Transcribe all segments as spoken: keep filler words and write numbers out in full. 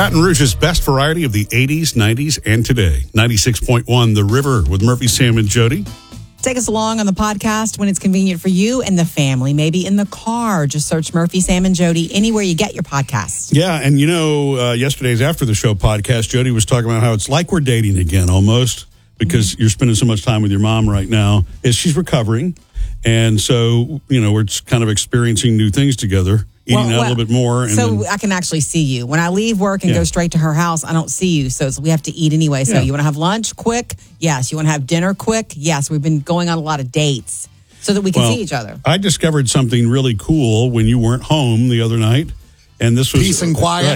Baton Rouge's best variety of the eighties, nineties, and today. ninety-six point one The River with Murphy, Sam, and Jody. Take us along on the podcast when it's convenient for you and the family. Maybe in the car. Just search Murphy, Sam, and Jody anywhere you get your podcasts. Yeah, and you know, uh, yesterday's After the Show podcast, Jody was talking about how it's like we're dating again almost because mm-hmm. you're spending so much time with your mom right now. Is she's recovering. And so, you know, we're just kind of experiencing new things together. Eating well, out well, a little bit more. And so then, I can actually see you. When I leave work and yeah. go straight to her house, I don't see you. So we have to eat anyway. So yeah. you want to have lunch quick? Yes. You want to have dinner quick? Yes. We've been going on a lot of dates so that we can well, see each other. I discovered something really cool when you weren't home the other night. And this was peace and quiet.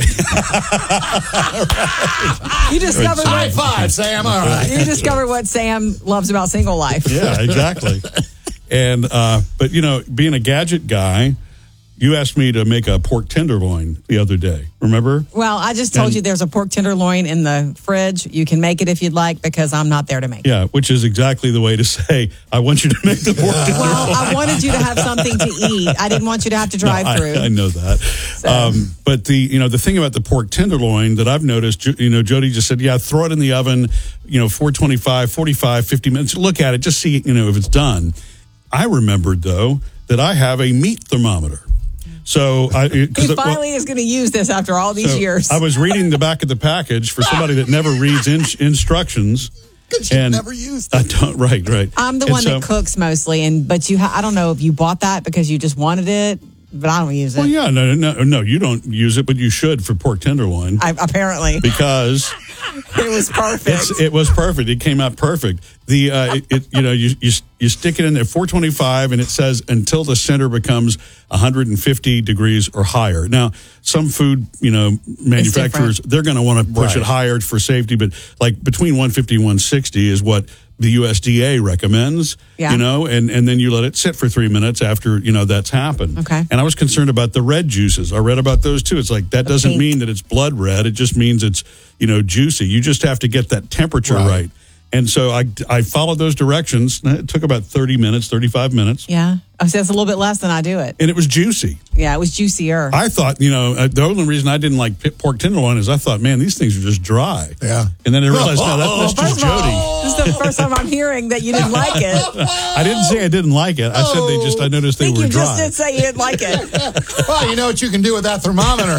Right. You discovered High what, five, Sam. All right. You discovered what Sam loves about single life. Yeah, exactly. And uh, but you know, being a gadget guy, you asked me to make a pork tenderloin the other day. Remember? Well, I just told and, you there's a pork tenderloin in the fridge. You can make it if you'd like because I'm not there to make it. Yeah, which is exactly the way to say, I want you to make the pork tenderloin. Well, I wanted you to have something to eat. I didn't want you to have to drive no, through. I, I know that. So. Um, but the you know the thing about the pork tenderloin that I've noticed, you know, Jody just said, yeah, throw it in the oven, you know, four twenty-five, forty-five, fifty minutes. Look at it, just see, you know, if it's done. I remembered, though, that I have a meat thermometer. So I, he finally well, is going to use this after all these so years. I was reading the back of the package for somebody that never reads in, instructions. Because you never used it. I don't, right, right. I'm the and one so, that cooks mostly, and but you, ha- I don't know if you bought that because you just wanted it, but I don't use it. Well, yeah, no, no, no, you don't use it, but you should for pork tenderloin. I, apparently, because it was perfect. It's, it was perfect. It came out perfect. The uh, it, it you know you, you you stick it in there four twenty-five, and it says until the center becomes one hundred fifty degrees or higher. Now, some food you know manufacturers they're going to want to push right. it higher for safety, but like between one fifty and one sixty is what the U S D A recommends. Yeah. You know, and and then you let it sit for three minutes after you know that's happened. Okay. And I was concerned about the red juices. I read about those too. It's like that The doesn't pink. mean that it's blood red. It just means it's you know juicy. You just have to get that temperature Right. right. And so I, I followed those directions. It took about thirty minutes, thirty-five minutes. Yeah, oh, so that's a little bit less than I do it. And it was juicy. Yeah, it was juicier. I thought, you know, uh, the only reason I didn't like pit- pork tenderloin is I thought, man, these things are just dry. Yeah. And then I realized, no, that, that's First just of all, Jody. this is the first time I'm hearing that you didn't like it. I didn't say I didn't like it. I said they just, I noticed I they think were you dry. just did say you didn't like it. Well, you know what you can do with that thermometer,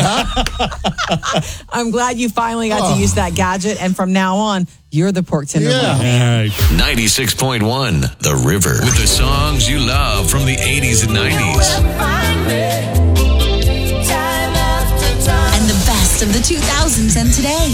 huh? I'm glad you finally got Oh. to use that gadget, and from now on, you're the pork tenderloin Yeah. man. All right. ninety-six point one The River. With the songs you love from the eighties and nineties. And the best of the two thousands and today.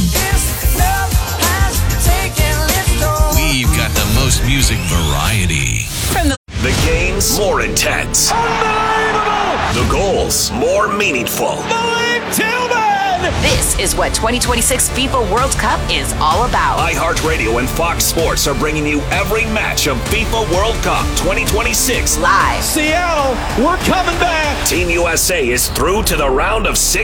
We've got the most music variety. The games more intense. Unbelievable! The goals more meaningful. Malik Tillman! This is what twenty twenty-six FIFA World Cup is all about. iHeartRadio and Fox Sports are bringing you every match of FIFA World Cup twenty twenty-six Live. Seattle, we're coming back! Team U S A is through to the round of six.